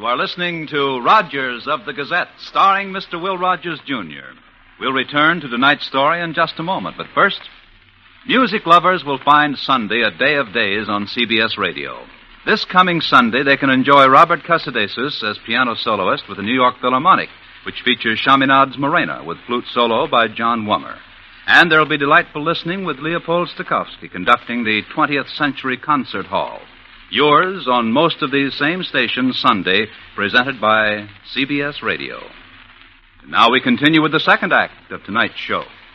are listening to Rogers of the Gazette, starring Mr. Will Rogers, Jr. We'll return to tonight's story in just a moment, but first, music lovers will find Sunday a day of days on CBS Radio. This coming Sunday, they can enjoy Robert Casadesus as piano soloist with the New York Philharmonic, which features Chaminade's Morena with flute solo by John Wummer. And there will be delightful listening with Leopold Stokowski conducting the 20th Century Concert Hall. Yours on most of these same stations Sunday, presented by CBS Radio. And now we continue with the second act of tonight's show.